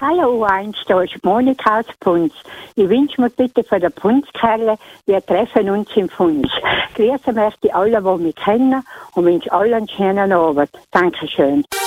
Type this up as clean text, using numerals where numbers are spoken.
Hallo U1, da ist Monika aus Punz. Ich wünsche mir bitte von der Punzkerle, wir treffen uns im Funz. Grüße möchte alle, die mich kennen und wünsche allen einen schönen Abend. Dankeschön.